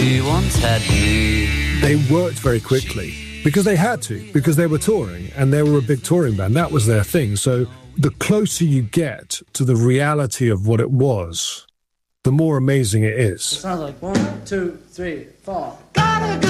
He once had me. They worked very quickly because they had to, because they were touring and they were a big touring band. That was their thing. So the closer you get to the reality of what it was, the more amazing it is. It sounds like 1, 2, 3, 4.